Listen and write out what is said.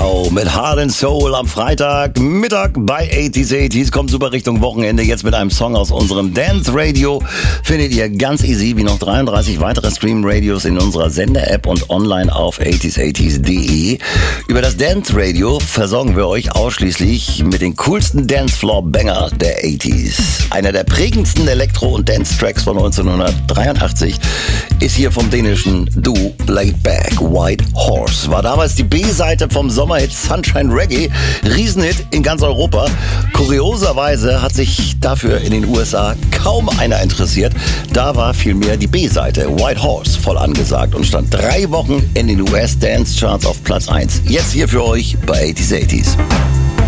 Wow, mit Heart and Soul am Freitagmittag bei 80s kommt super Richtung Wochenende. Jetzt mit einem Song aus unserem Dance Radio. Findet ihr ganz easy wie noch 33 weitere Stream-Radios in unserer Sender-App und online auf 80s.de. Über das Dance Radio versorgen wir euch ausschließlich mit den coolsten Dancefloor-Banger der 80s. Einer der prägendsten Elektro- und Dance-Tracks von 1983 ist hier vom dänischen Duo Laid Back. White Horse war damals die B-Seite vom Sommerhit Sunshine Reggae. Riesenhit in ganz Europa. Kurioserweise hat sich dafür in den USA kaum einer interessiert. Da war vielmehr die B-Seite White Horse voll angesagt und stand 3 Wochen in den US Dance Charts auf Platz 1. Jetzt hier für euch bei 80s.